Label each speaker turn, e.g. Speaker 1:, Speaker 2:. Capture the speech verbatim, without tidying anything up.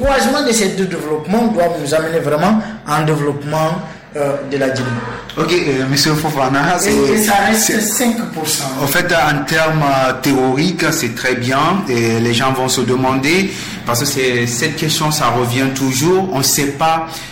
Speaker 1: croisement de ces deux développements doit nous amener vraiment en développement euh, de la Guinée.
Speaker 2: Ok, euh, monsieur Fofana,
Speaker 1: c'est, et, et ça reste cinq pour cent.
Speaker 2: En fait, en termes théoriques, c'est très bien et les gens vont se demander, parce que c'est, cette question, ça revient toujours, on ne sait pas